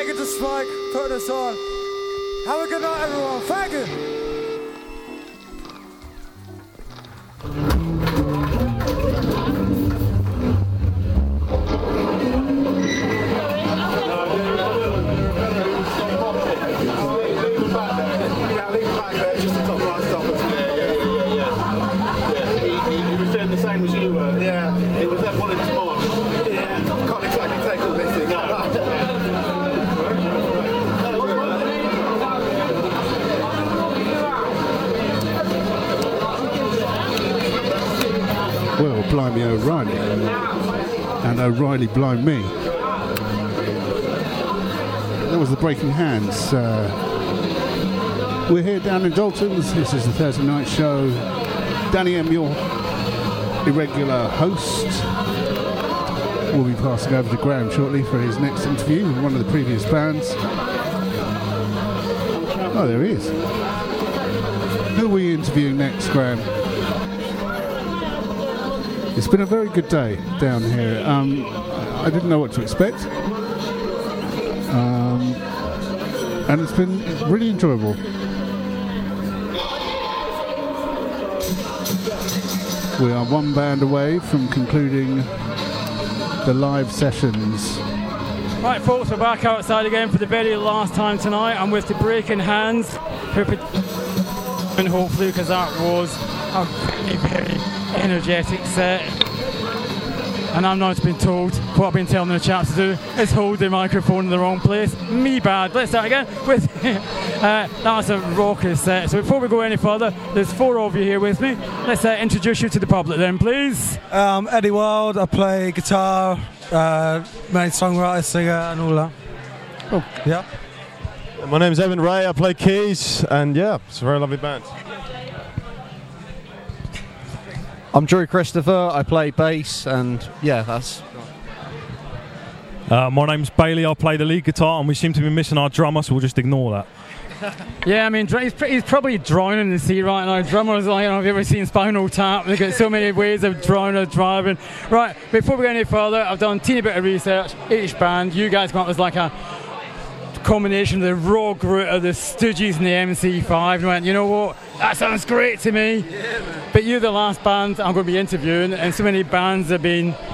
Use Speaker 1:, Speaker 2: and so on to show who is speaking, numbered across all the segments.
Speaker 1: Tiger to Strike, put us on. Have a good night, everyone. Thank you.
Speaker 2: Well, blimey O'Reilly. And O'Reilly blind me. That was the Breaking Hands. We're here down in Dalton's. This is the Thursday night show. Danny M, your irregular host, will be passing over to Graham shortly for his next interview with one of the previous bands. Oh, there he is. Who are we interviewing next, Graham? It's been a very good day down here. I didn't know what to expect. And it's been really enjoyable. We are one band away from concluding the live sessions.
Speaker 3: Right, folks, we're back outside again for the very last time tonight. I'm with the Breaking Hands, and hopefully, because that was a very, very energetic set. And I'm not been told what I've been telling the chaps to do is hold the microphone in the wrong place. Me bad. Let's start again with that was a raucous set. So before we go any further, there's four of you here with me. Let's introduce you to the public then, please.
Speaker 1: Eddie Wild. I play guitar, main songwriter, singer, and all that.
Speaker 2: Oh,
Speaker 1: yeah.
Speaker 4: My name's Evan Ray. I play keys, and yeah, it's a very lovely band.
Speaker 5: I'm Drew Christopher, I play bass, and yeah, that's...
Speaker 6: My name's Bailey, I play the lead guitar, and we seem to be missing our drummer, so we'll just ignore that.
Speaker 3: Yeah, I mean, he's probably drowning in the sea right now. Drummers, like, have you ever seen Spinal Tap? They've got so many ways of drowning or driving. Right, before we go any further, I've done a teeny bit of research. Each band, you guys come up with like a combination of the raw grit of the Stooges and the MC5, and went, you know what, that sounds great to me. Yeah, man. But you're the last band I'm going to be interviewing, and so many bands have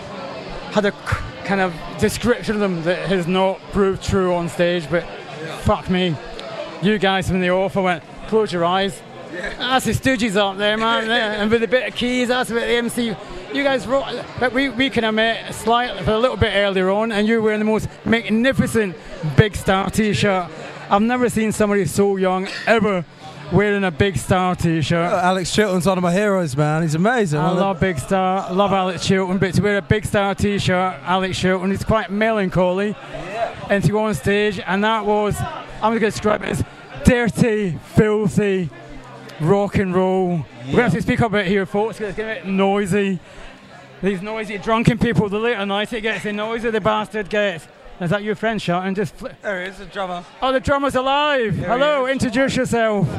Speaker 3: had a kind of description of them that has not proved true on stage, but fuck me. You guys from the Offer went, close your eyes. Yeah. That's the Stooges up there, man. And with a bit of keys, that's a bit of the MC. You guys, but we kind of met slightly a little bit earlier on, and you're wearing the most magnificent Big Star t-shirt. I've never seen somebody so young ever wearing a Big Star t-shirt.
Speaker 1: Alex Chilton's one of my heroes, man. He's amazing.
Speaker 3: I love Big Star, love Alex Chilton, but to wear a Big Star t-shirt, Alex Chilton, is quite melancholy. Yeah. And to go on stage, and that was, I'm going to describe it as dirty, filthy rock and roll. Yeah. We're going to have to speak up a bit here, folks, because it's getting a bit noisy. These noisy drunken people, the later night it gets, the noisier the bastard gets. Is that your friend shouting?
Speaker 1: There he is, the drummer.
Speaker 3: Oh, the drummer's alive.
Speaker 1: There
Speaker 3: hello, introduce yourself.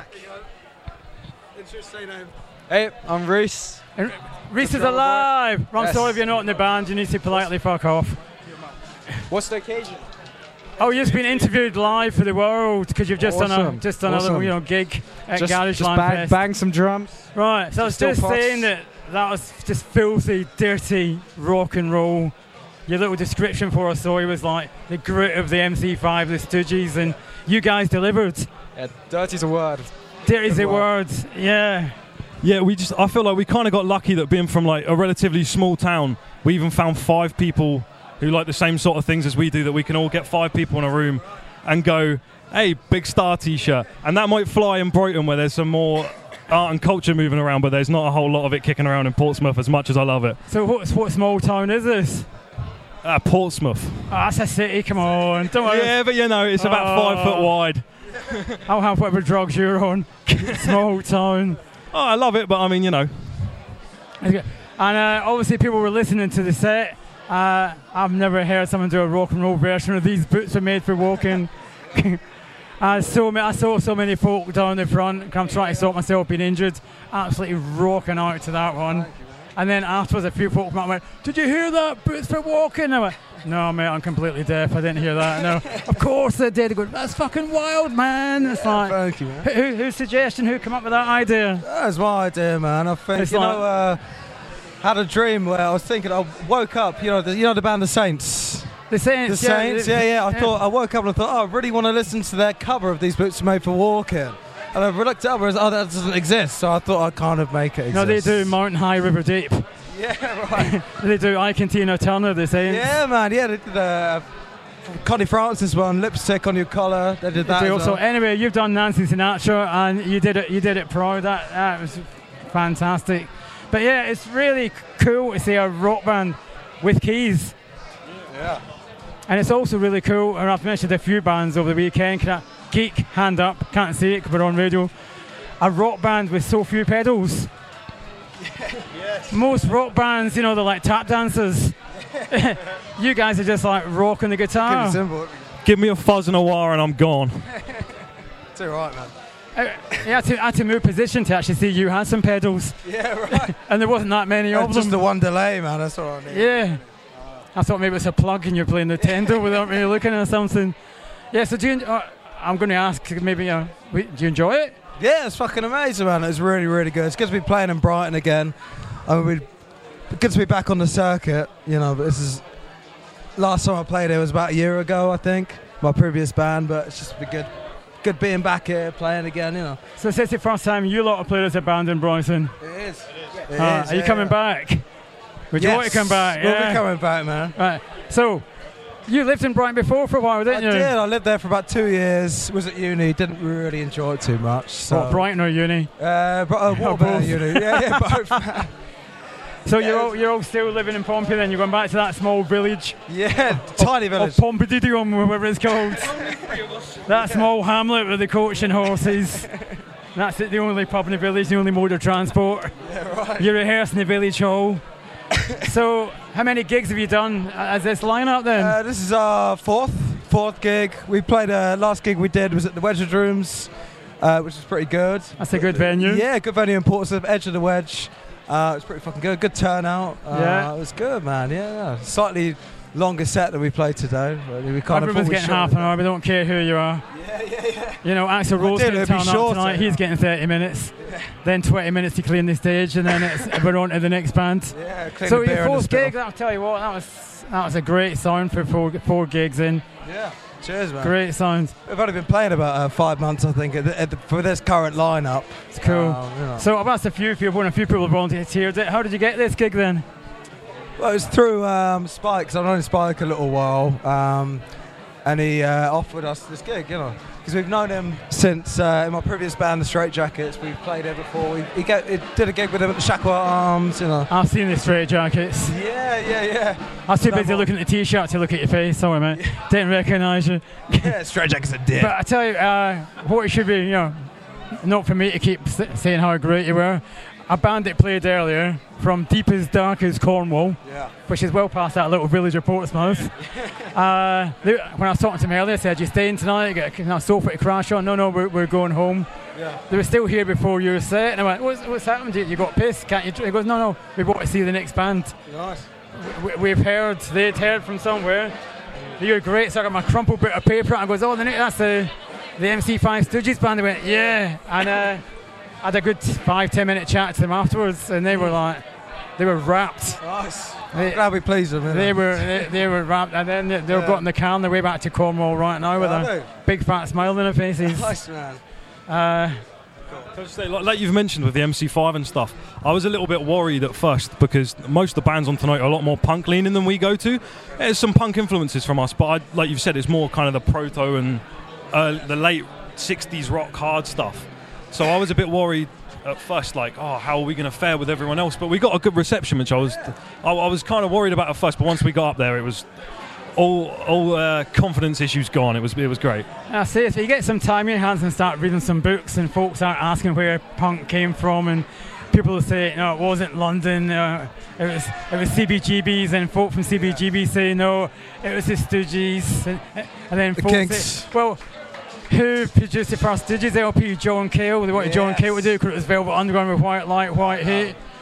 Speaker 1: Introduce your name.
Speaker 5: Hey, I'm Reese.
Speaker 3: Reese is alive. I'm
Speaker 5: yes.
Speaker 3: sorry if you're not in the band, you need to politely fuck off.
Speaker 5: What's the occasion?
Speaker 3: Oh, you've just been interviewed live for the world because you've just
Speaker 5: awesome.
Speaker 3: done a little gig at Garage
Speaker 5: just
Speaker 3: Line Fest.
Speaker 5: bang some drums.
Speaker 3: Right, so I was just saying that was just filthy, dirty rock and roll. Your little description for us, so it was like the grit of the MC5, the Stooges, and you guys delivered.
Speaker 5: Yeah, dirty's a word.
Speaker 3: Dirty's a word, yeah.
Speaker 6: Yeah, I feel like we kind of got lucky that being from like a relatively small town, we even found 5 people who like the same sort of things as we do, that we can all get 5 people in a room and go, hey, Big Star t-shirt. And that might fly in Brighton where there's some more art and culture moving around, but there's not a whole lot of it kicking around in Portsmouth as much as I love it.
Speaker 3: So what small town is this?
Speaker 6: Portsmouth.
Speaker 3: Oh, that's a city, come on. Don't worry.
Speaker 6: Yeah, but you know, it's about 5 foot wide.
Speaker 3: I'll have whatever drugs you're on. Small town.
Speaker 6: Oh, I love it, but I mean, you know.
Speaker 3: And obviously people were listening to the set. I've never heard someone do a rock and roll version of These Boots Are Made for Walking. I saw so many folk down the front. I'm trying to stop myself being injured. Absolutely rocking out to that one. And then afterwards, a few folk came out and went, did you hear that? Boots for Walking? I went, No, mate, I'm completely deaf. I didn't hear that. No, of course they did. They go, that's fucking wild, man. It's like,
Speaker 1: Thank you, man.
Speaker 3: whose suggestion? Who came up with that idea?
Speaker 1: That's my idea, man. I think,
Speaker 3: It's
Speaker 1: had a dream where I was thinking, I woke up, you know the band The Saints?
Speaker 3: The Saints.
Speaker 1: The Saints, yeah. I woke up and I thought, I really want to listen to their cover of These Boots Are Made for Walking. And I looked up and I was, that doesn't exist. So I thought I'd kind of make it exist.
Speaker 3: No, they do Mountain High, River Deep.
Speaker 1: Yeah, right.
Speaker 3: They do I Can Tina Turner, the Saints.
Speaker 1: Yeah, man. Yeah, they did Connie Francis one, Lipstick on Your Collar. They did that.
Speaker 3: They
Speaker 1: as
Speaker 3: also,
Speaker 1: well.
Speaker 3: anyway, you've done Nancy Sinatra and you did it proud. That was fantastic. But yeah, it's really cool to see a rock band with keys.
Speaker 1: Yeah.
Speaker 3: And it's also really cool, and I've mentioned a few bands over the weekend. Geek, hand up, can't see it 'cause we're on radio. A rock band with so few pedals.
Speaker 1: Yes.
Speaker 3: Most rock bands, they're like tap dancers. You guys are just like rocking the
Speaker 1: Keep
Speaker 3: guitar.
Speaker 1: it simple.
Speaker 6: Give me a fuzz and a wah and I'm gone.
Speaker 1: It's all right, man.
Speaker 3: You had to move position to actually see you had some pedals.
Speaker 1: Yeah, right.
Speaker 3: And there wasn't that many of
Speaker 1: Just
Speaker 3: them.
Speaker 1: the one delay, man. That's all I need.
Speaker 3: Yeah. I thought maybe it's a plug and you're playing the Tendo without really looking at something. Yeah, so I'm going to ask, maybe, do you enjoy it?
Speaker 1: Yeah, it's fucking amazing, man. It's really, really good. It's good to be playing in Brighton again. Good to be back on the circuit, but this is... Last time I played it was about a year ago, I think, my previous band, but it's just been good. Good being back here, playing again,
Speaker 3: So it's the first time you lot have played as a band in Brighton.
Speaker 1: It is.
Speaker 3: Are you coming back? Would you want to come back?
Speaker 1: We'll
Speaker 3: Yeah.
Speaker 1: be coming back, man.
Speaker 3: Right. So, you lived in Brighton before for a while, didn't you?
Speaker 1: I did. I lived there for about 2 years. Was at uni. Didn't really enjoy it too much. So.
Speaker 3: What, Brighton or uni?
Speaker 1: Waterbury
Speaker 3: both.
Speaker 1: uni. Yeah, both.
Speaker 3: So you're all still living in Pompey then? You're going back to that small village?
Speaker 1: Yeah, tiny
Speaker 3: Of
Speaker 1: village.
Speaker 3: Pompedidium, whatever it's called. That small hamlet with the coach and horses. That's it, the only pub in the village, the only mode of transport.
Speaker 1: Yeah, right.
Speaker 3: You rehearse in the village hall. So, how many gigs have you done as this lineup then?
Speaker 1: This is our fourth gig. We played, last gig we did was at the Wedge Rooms, which is pretty good.
Speaker 3: That's a good venue.
Speaker 1: Yeah, good venue in Portsmouth, edge of the Wedge. It's pretty fucking good. Good turnout.
Speaker 3: Yeah.
Speaker 1: It was good, man. Yeah. Slightly longer set than we played today. Really. We kind
Speaker 3: Everyone's
Speaker 1: of
Speaker 3: getting half an hour, we don't care who you are.
Speaker 1: Yeah.
Speaker 3: Axl Rose
Speaker 1: did,
Speaker 3: can
Speaker 1: it'd be
Speaker 3: turn up
Speaker 1: shorter.
Speaker 3: tonight, he's getting 30 minutes. Then 20 minutes to clean the stage, and then we're on to the next band.
Speaker 1: Yeah, clean
Speaker 3: So
Speaker 1: the beer
Speaker 3: your
Speaker 1: and the
Speaker 3: fourth
Speaker 1: spill.
Speaker 3: gig, I'll tell you what, that was a great sound for four gigs in.
Speaker 1: Yeah. Cheers, man.
Speaker 3: Great sound.
Speaker 1: We've only been playing about 5 months, I think, for this current lineup.
Speaker 3: It's cool.
Speaker 1: Yeah.
Speaker 3: So I've asked a few people, and a few people volunteered it. How did you get this gig then?
Speaker 1: Well, it was through Spike, because I've known Spike a little while, and he offered us this gig, because we've known him since in my previous band, the Straight Jackets. We've played here before. He did a gig with him at the Shackleton Arms,
Speaker 3: I've seen the Straight Jackets.
Speaker 1: Yeah.
Speaker 3: I was too busy looking at the t-shirt to look at your face. Sorry, mate. Didn't recognise you.
Speaker 1: Yeah, Straight Jackets are dead.
Speaker 3: But I tell you, what it should be, not for me to keep saying how great you were. A band that played earlier from deep as dark as Cornwall, which is well past that little village of Portsmouth. When I was talking to them earlier, they said, "You staying tonight? Get a sofa to crash on?" No, we're going home.
Speaker 1: Yeah.
Speaker 3: They were still here before you were set, and I went, "What's happened? You got pissed? Can't you?" He goes, "No, we want to see the next band."
Speaker 1: Nice.
Speaker 3: They'd heard from somewhere. They were great, so I got my crumpled bit of paper and goes, that's the MC5 Stooges band. They went, yeah, and I had a good 5-10 minute chat to them afterwards, and they were wrapped.
Speaker 1: Nice. I'm glad we pleased them.
Speaker 3: They were wrapped, and then they got in the car on their way back to Cornwall right now with a big fat smile on their faces.
Speaker 1: Nice, man.
Speaker 6: Can I just say, like you've mentioned with the MC5 and stuff, I was a little bit worried at first because most of the bands on tonight are a lot more punk leaning than we go to. There's some punk influences from us, but like you've said, it's more kind of the proto and the late 60s rock hard stuff. So I was a bit worried at first, like, how are we going to fare with everyone else? But we got a good reception, which I was kind of worried about at first. But once we got up there, it was all confidence issues gone. It was great.
Speaker 3: I see. If you get some time in your hands and start reading some books, and folks start asking where punk came from, and people will say, no, it wasn't London. It was CBGBs, and folk from CBGB say, no, it was the Stooges, and then
Speaker 1: The
Speaker 3: folks
Speaker 1: Kinks.
Speaker 3: say, well, who produced the first Stooges LP? John Cale. They wanted John Cale to do because it was Velvet Underground with White Light, White Heat.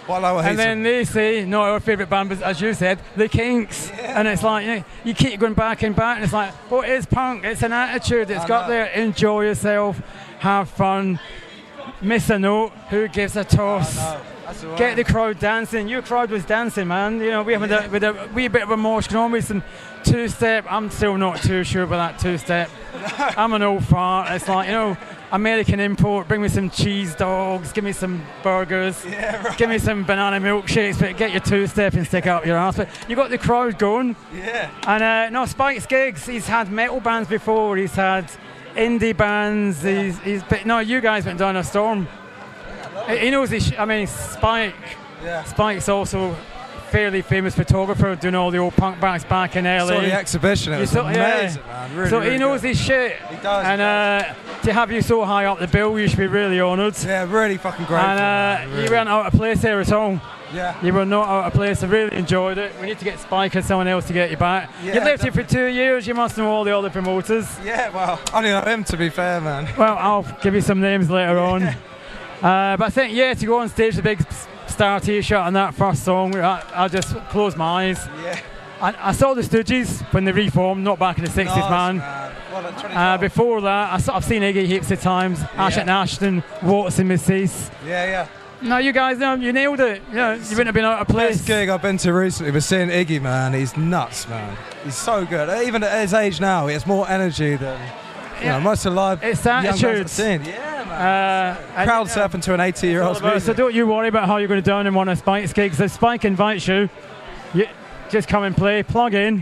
Speaker 1: Well, I hate
Speaker 3: and then they say, no, our favourite band was, as you said, the Kinks.
Speaker 1: Yeah.
Speaker 3: And it's like, you keep going back and back, and it's like, well, it's punk, it's an attitude, it's got there, enjoy yourself, have fun, miss a note, who gives a toss? Get the crowd dancing. Your crowd was dancing, man. You know, we have with a wee bit of emotion on with some two-step. I'm still not too sure about that two-step. I'm an old fart. It's like, American import. Bring me some cheese dogs. Give me some burgers.
Speaker 1: Yeah, right.
Speaker 3: Give me some banana milkshakes. But get your two-step and stick it up your ass. But you got the crowd going.
Speaker 1: Yeah.
Speaker 3: And no, Spike's gigs. He's had metal bands before. He's had indie bands. No, you guys went down a storm. He knows Spike.
Speaker 1: Yeah.
Speaker 3: Spike's also a fairly famous photographer doing all the old punk bands back in LA.
Speaker 1: Saw the exhibition, it was amazing, man. Really,
Speaker 3: so
Speaker 1: really
Speaker 3: he knows
Speaker 1: good.
Speaker 3: his shit.
Speaker 1: He does.
Speaker 3: And to have you so high up the bill, you should be really honoured.
Speaker 1: Yeah, really fucking great.
Speaker 3: And you weren't out of place there at all.
Speaker 1: Yeah.
Speaker 3: You were not out of place. I really enjoyed it. We need to get Spike or someone else to get you back.
Speaker 1: Yeah,
Speaker 3: You lived here for 2 years. You must know all the other promoters.
Speaker 1: Yeah, well, I only know him, to be fair, man.
Speaker 3: Well, I'll give you some names later on. But I think, to go on stage with a big Star t-shirt on that first song, I'll just close my eyes.
Speaker 1: Yeah.
Speaker 3: I saw the Stooges when they reformed, not back in the 60s,
Speaker 1: Nice,
Speaker 3: man.
Speaker 1: Well, like 2012.
Speaker 3: Before that, I've seen Iggy heaps of times. Ash and Ashton, Watts and Missis.
Speaker 1: Yeah.
Speaker 3: No, you guys, you nailed it. You wouldn't have been out of place.
Speaker 1: Best gig I've been to recently was seeing Iggy, man. He's nuts, man. He's so good. Even at his age now, he has more energy than most of the live
Speaker 3: It's
Speaker 1: young bands
Speaker 3: attitude.
Speaker 1: I've seen. Yeah, man. Crowd surfing to an 80-year-old's
Speaker 3: So
Speaker 1: music.
Speaker 3: don't you worry about how you're going to down in one of Spike's gigs. If Spike invites you, just come and play, plug in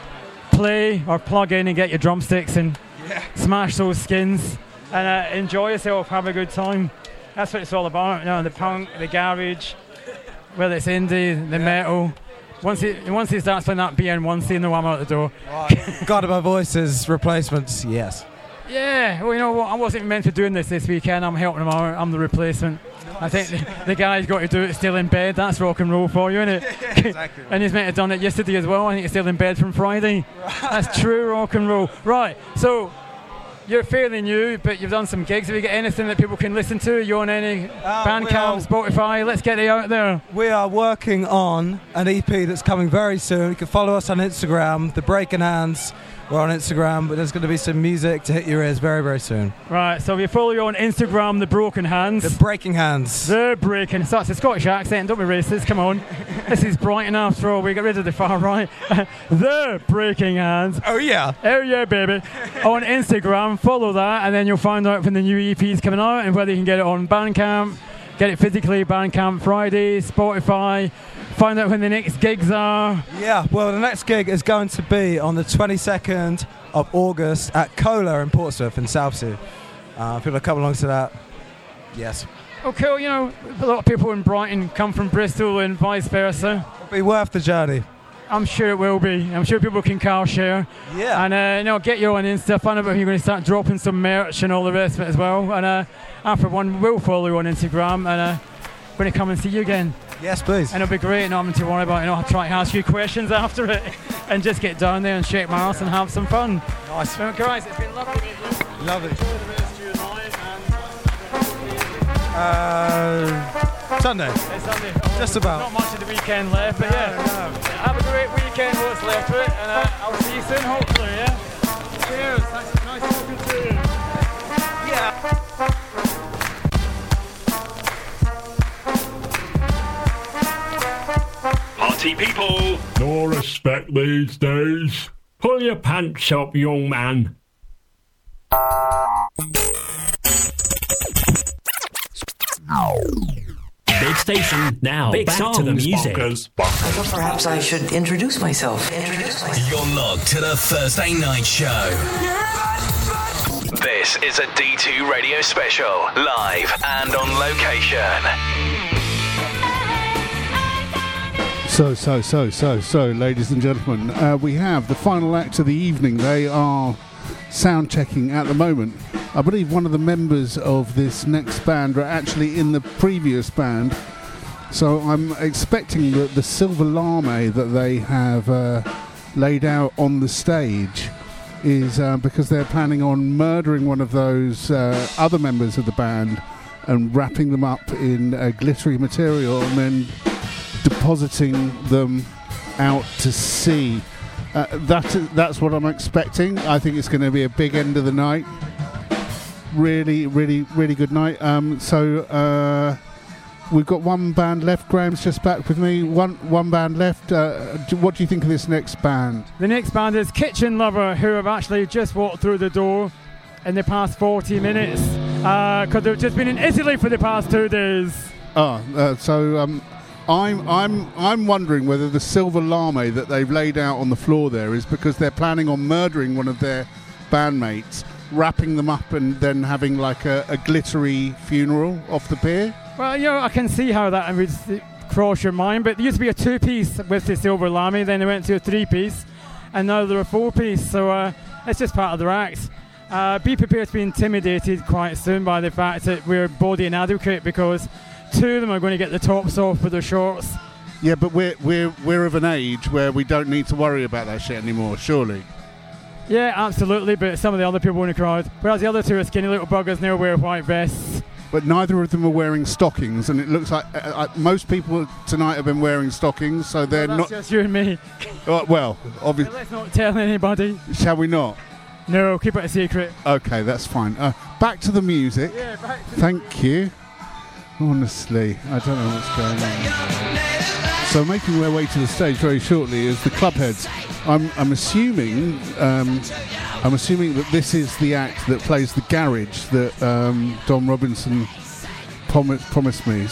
Speaker 3: and get your drumsticks and smash those skins and enjoy yourself, have a good time. That's what it's all about, the punk, the garage, whether it's indie, the metal. Once he starts playing that BN1, you know I'm out the door.
Speaker 1: God of My Voices replacements, yes.
Speaker 3: Yeah, well, you know what? I wasn't meant to doing this weekend. I'm helping him out. I'm the replacement. I think the guy's got to do it still in bed. That's rock and roll for you, isn't it?
Speaker 1: Exactly.
Speaker 3: And he's meant to have done it yesterday as well. I think he's still in bed from Friday. That's true rock and roll. Right, so you're fairly new, but you've done some gigs. Have you got anything that people can listen to? You on any Bandcamp, Spotify? Let's get it out there.
Speaker 1: We are working on an EP that's coming very soon. You can follow us on Instagram, The Breaking Hands. We're on Instagram, but there's going to be some music to hit your ears very, very soon.
Speaker 3: Right, so if you follow you on Instagram, The Broken Hands.
Speaker 1: The Breaking Hands.
Speaker 3: The Breaking. So it's a Scottish accent, don't be racist, come on. This is Brighton after all, we get rid of the far right. The Breaking Hands.
Speaker 1: Oh yeah,
Speaker 3: baby. On Instagram, follow that, and then you'll find out when the new EP's coming out and whether you can get it on Bandcamp, get it physically, Bandcamp Friday, Spotify. Find out when the next gigs are.
Speaker 1: Yeah, well, the next gig is going to be on the 22nd of August at Cola in Portsmouth in Southsea. People are coming along to that. Yes.
Speaker 3: Okay, well, a lot of people in Brighton come from Bristol and vice versa.
Speaker 1: It'll be worth the journey.
Speaker 3: I'm sure it will be. I'm sure people can car share.
Speaker 1: Yeah.
Speaker 3: And get you on Insta. Find out when you're going to start dropping some merch and all the rest of it as well. And after one, we'll follow you on Instagram and we're going to come and see you again.
Speaker 1: Yes, please.
Speaker 3: And it'll be great, not having to worry about, I'll try to ask you questions after it and just get down there and shake my ass and have some fun.
Speaker 1: Nice.
Speaker 3: Well, guys, it's been lovely to meet you.
Speaker 1: Lovely.
Speaker 3: Enjoy the rest of your night
Speaker 1: Sunday.
Speaker 3: and Sunday.
Speaker 1: Just about.
Speaker 3: Not much of the weekend left, but have a great weekend, what's left of it, and I'll see you soon, hopefully, yeah? Cheers, nice talking to you.
Speaker 1: Yeah.
Speaker 7: Party people! No respect these days. Pull your pants up, young man.
Speaker 8: Big station now. Big back songs, to the music.
Speaker 7: Bonkers.
Speaker 9: I thought perhaps I should introduce myself.
Speaker 10: You're locked to the Thursday Night Show. This is a D2 radio special, live and on location.
Speaker 2: So, ladies and gentlemen, we have the final act of the evening. They are sound checking at the moment. I believe one of the members of this next band are actually in the previous band. So I'm expecting that the Silver Lame that they have laid out on the stage is because they're planning on murdering one of those other members of the band and wrapping them up in glittery material and then depositing them out to sea. That's what I'm expecting. I think it's going to be a big end of the night. Really, really, really good night. So we've got one band left. Graham's just back with me. One band left. What do you think of this next band?
Speaker 3: The next band is Kitchen Lover, who have actually just walked through the door in the past 40 minutes because they've just been in Italy for the past 2 days.
Speaker 2: I'm wondering whether the silver lame that they've laid out on the floor there is because they're planning on murdering one of their bandmates, wrapping them up and then having like a glittery funeral off the pier.
Speaker 3: Well, I can see how that would cross your mind, but there used to be a 2-piece with the silver lame, then they went to a 3-piece, and now they're a 4-piece, so it's just part of their act. Be prepared to be intimidated quite soon by the fact that we're body inadequate because 2 of them are going to get the tops off with their shorts.
Speaker 2: Yeah, but we're of an age where we don't need to worry about that shit anymore, surely.
Speaker 3: Yeah, absolutely, but some of the other people in the crowd, whereas the other 2 are skinny little buggers and they'll wear white vests.
Speaker 2: But neither of them are wearing stockings, and it looks like most people tonight have been wearing stockings, so they're
Speaker 3: that's
Speaker 2: not...
Speaker 3: just you and me.
Speaker 2: Well, obviously...
Speaker 3: Let's not tell anybody.
Speaker 2: Shall we not?
Speaker 3: No, keep it a secret.
Speaker 2: Okay, that's fine. Back to the music.
Speaker 3: Yeah, back to
Speaker 2: Thank you. Honestly, I don't know what's going on. So making their way to the stage very shortly is the Clubheads. I'm assuming that this is the act that plays the garage that Dom Robinson promised me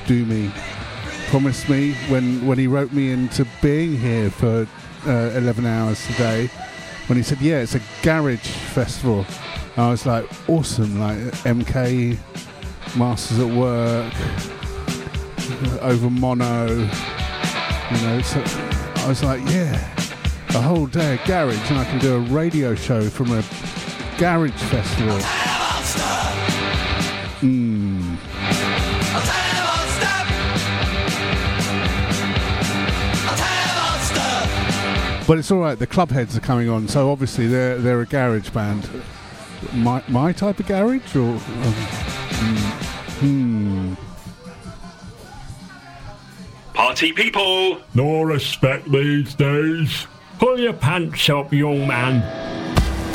Speaker 2: when he wrote me into being here for 11 hours today. When he said, yeah, it's a garage festival. I was like, awesome, like MK, Masters at Work, over mono, so I was like, yeah, a whole day of garage and I can do a radio show from a garage festival. But it's all right. The Clubheads are coming on, so obviously they're a garage band. My type of garage, or
Speaker 7: Party people, no respect these days. Pull your pants up, young man.